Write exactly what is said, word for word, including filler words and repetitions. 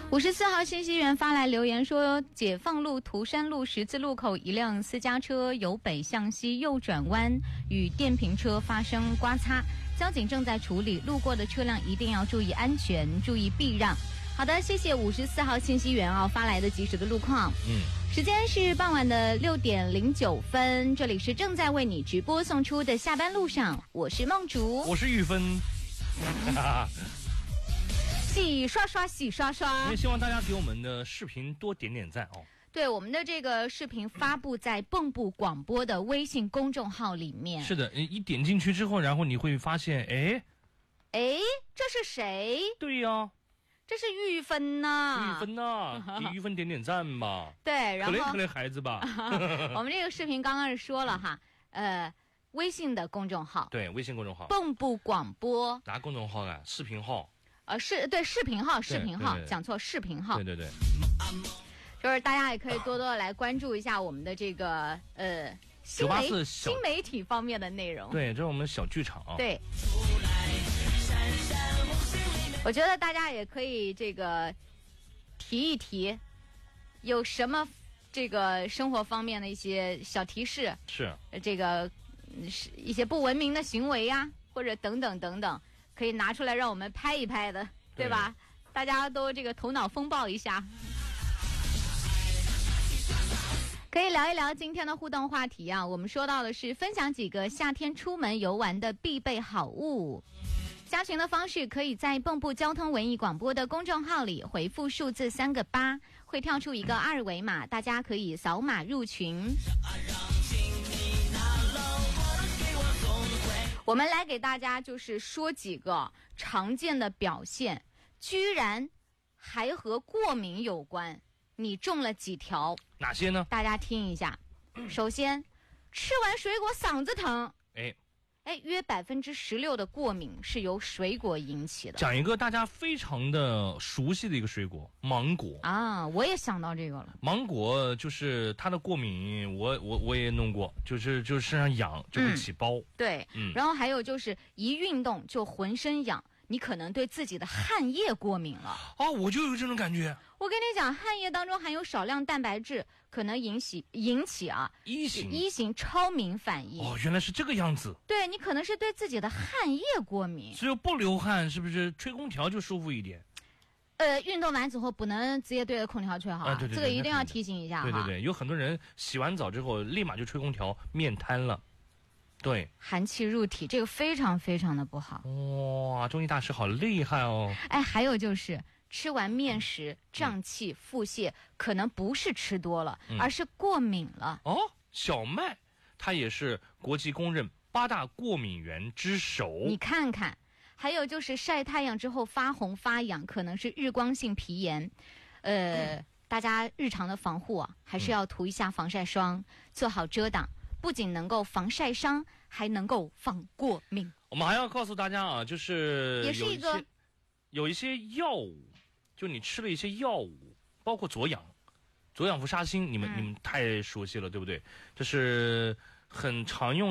五十四号信息员发来留言说，解放路涂山路十字路口一辆私家车由北向西右转弯，与电瓶车发生刮擦，交警正在处理，路过的车辆一定要注意安全，注意避让。好的，谢谢五十四号信息员啊发来的及时的路况。嗯，时间是傍晚的六点零九分，这里是正在为你直播送出的下班路上，我是梦竹， 我是玉芬。 洗刷刷，洗刷刷！ 也希望大家给我们的视频多点点赞哦。 对，我们的这个视频发布在蚌埠广播的微信公众号里面。 是的，一点进去之后，然后你会发现，哎， 哎，这是谁？ 对呀、啊， 这是玉芬呐， 玉芬呐，给玉芬点点赞吧。 对，然后可怜可怜孩子吧。 我们这个视频刚刚是说了哈，呃，微信的公众号， 对，微信公众号， 蚌埠广播。 哪公众号啊？视频号。 呃，是对视频号，视频号讲错，视频号。 对对对， 就是大家也可以多多的来关注一下我们的这个呃新媒新媒体方面的内容。 对，这是我们小剧场。 对，我觉得大家也可以这个提一提，有什么这个生活方面的一些小提示， 是这个是一些不文明的行为呀、啊，或者等等等等。可以拿出来让我们拍一拍的， 对, 对吧？大家都这个头脑风暴一下，可以聊一聊今天的互动话题啊。我们说到的是分享几个夏天出门游玩的必备好物。加群的方式可以在蚌埠交通文艺广播的公众号里回复数字三个八，会跳出一个二维码，大家可以扫码入群。我们来给大家就是说几个常见的表现，居然还和过敏有关，你中了几条？ 哪些呢？ 大家听一下。首先，吃完水果嗓子疼。 哎哎，约百分之十六的过敏是由水果引起的。 讲一个大家非常的熟悉的一个水果，芒果啊，我也想到这个了。 芒果就是它的过敏，我我我也弄过，就是就是身上痒就会起包。 嗯、对， 嗯， 然后还有就是一运动就浑身痒。你可能对自己的汗液过敏了啊！我就有这种感觉。 我跟你讲，汗液当中含有少量蛋白质，可能引起引起啊一型一型超敏反应。 哦，原来是这个样子。 对，你可能是对自己的汗液过敏。 只有不流汗，是不是吹空调就舒服一点？ 呃，运动完之后不能直接对着空调吹哈、 啊，对对对， 这个一定要提醒一下哈。 对对对，有很多人洗完澡之后立马就吹空调，面瘫了。对， 寒气入体，这个非常非常的不好。 哇，中医大师好厉害哦！ 哎，还有就是吃完面食胀气、腹泻，可能不是吃多了，嗯、而是过敏了。 哦，小麦，它也是国际公认八大过敏源之首。 你看看，还有就是晒太阳之后发红发痒，可能是日光性皮炎。呃，嗯、大家日常的防护啊，还是要涂一下防晒霜，嗯、做好遮挡。不仅能够防晒伤，还能够防过敏。 我们还要告诉大家啊，就是也是一个有一些药物，就你吃了一些药物，包括左氧、左氧氟沙星，你们、嗯、你们太熟悉了，对不对？这是很常用。